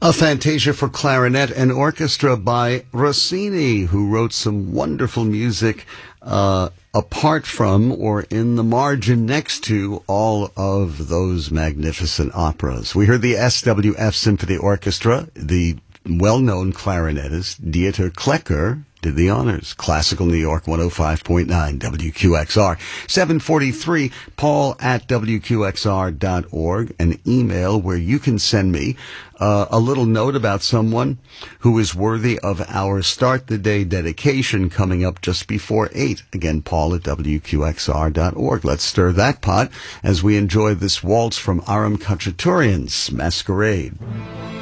A Fantasia for Clarinet and Orchestra by Rossini, who wrote some wonderful music apart from or in the margin next to all of those magnificent operas. We heard the SWF Symphony Orchestra, the well-known clarinetist Dieter Klecker did the honors. Classical New York 105.9 WQXR. 743 Paul at WQXR.org, an email where you can send me a little note about someone who is worthy of our Start the Day dedication coming up just before 8. Again, Paul at WQXR.org. Let's stir that pot as we enjoy this waltz from Aram Khachaturian's Masquerade.